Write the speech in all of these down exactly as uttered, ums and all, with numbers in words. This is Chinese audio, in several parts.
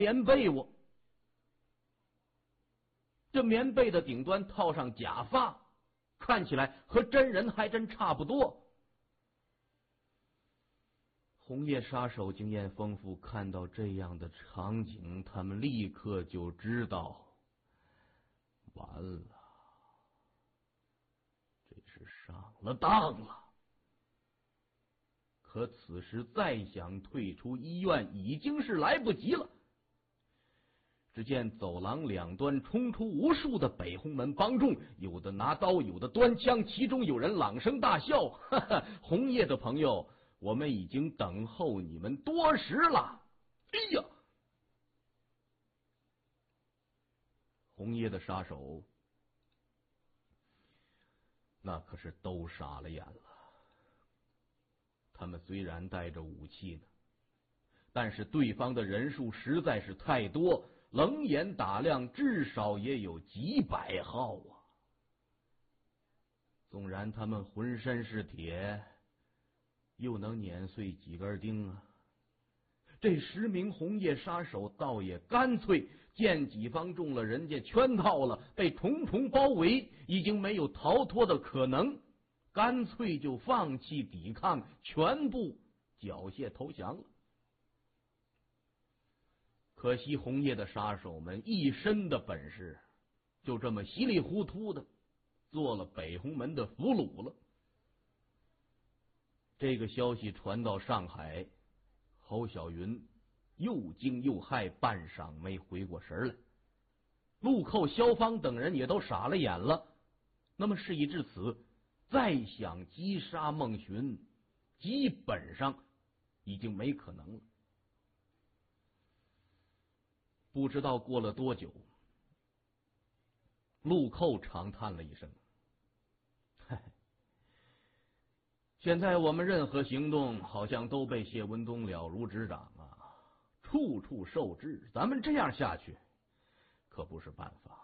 棉被窝，这棉被的顶端套上假发，看起来和真人还真差不多。红叶杀手经验丰富，看到这样的场景，他们立刻就知道，完了，这是上了当了。可此时再想退出医院，已经是来不及了。只见走廊两端冲出无数的北红门帮众，有的拿刀，有的端枪，其中有人朗声大笑：“哈哈，红叶的朋友，我们已经等候你们多时了。”哎呀，红叶的杀手那可是都傻了眼了。他们虽然带着武器呢，但是对方的人数实在是太多，冷眼打量，至少也有几百号啊。纵然他们浑身是铁，又能碾碎几根钉啊？这十名红叶杀手倒也干脆，见己方中了人家圈套了，被重重包围，已经没有逃脱的可能，干脆就放弃抵抗，全部缴械投降了。可惜红叶的杀手们一身的本事，就这么稀里糊涂的做了北红门的俘虏了。这个消息传到上海，侯小云又惊又骇，半晌没回过神来。陆寇、萧芳等人也都傻了眼了。那么事已至此，再想击杀孟寻，基本上已经没可能了。不知道过了多久，陆寇长叹了一声：“嗨，现在我们任何行动好像都被谢文东了如指掌啊，处处受制，咱们这样下去可不是办法。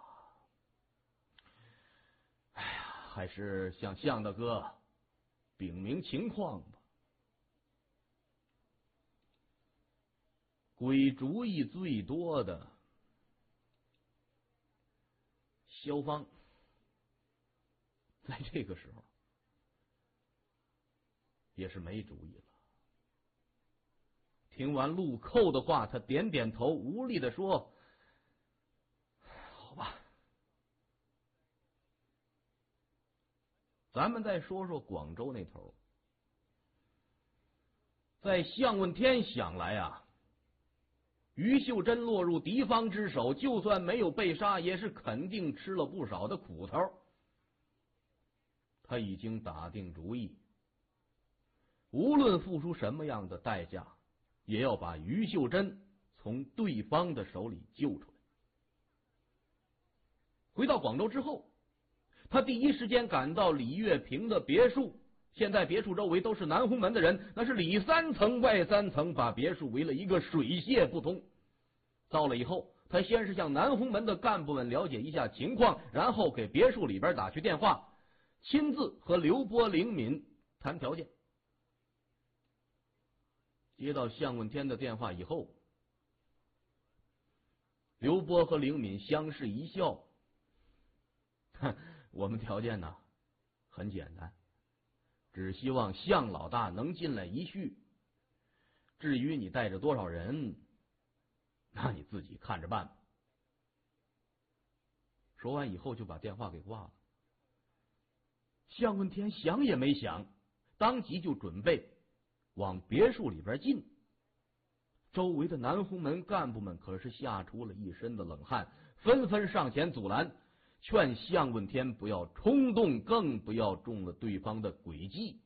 哎呀，还是向向大哥禀明情况吧。”鬼主意最多的萧芳，在这个时候也是没主意了。听完陆寇的话，他点点头，无力的说：“好吧，咱们再说说广州那头。在向问天想来啊，于秀珍落入敌方之手，就算没有被杀，也是肯定吃了不少的苦头。他已经打定主意，无论付出什么样的代价，也要把于秀珍从对方的手里救出来。回到广州之后，他第一时间赶到李月平的别墅。现在别墅周围都是南红门的人，那是里三层外三层，把别墅围了一个水泄不通。到了以后，他先是向南红门的干部们了解一下情况，然后给别墅里边打去电话，亲自和刘波、灵敏谈条件。接到向问天的电话以后，刘波和灵敏相视一笑：“哼，我们条件呢很简单，只希望向老大能进来一叙，至于你带着多少人，那你自己看着办吧。”说完以后就把电话给挂了。向问天想也没想，当即就准备往别墅里边进。周围的南红门干部们可是吓出了一身的冷汗，纷纷上前阻拦，劝向问天不要冲动，更不要中了对方的诡计。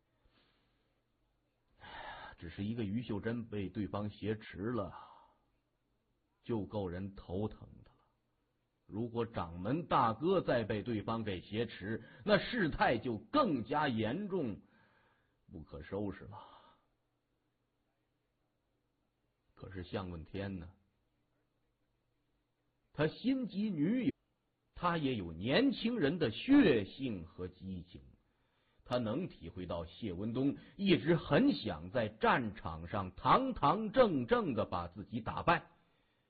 只是一个于秀珍被对方挟持了，就够人头疼的了。如果掌门大哥再被对方给挟持，那事态就更加严重，不可收拾了。可是向问天呢，他心急女友，他也有年轻人的血性和激情，他能体会到谢文东一直很想在战场上堂堂正正的把自己打败，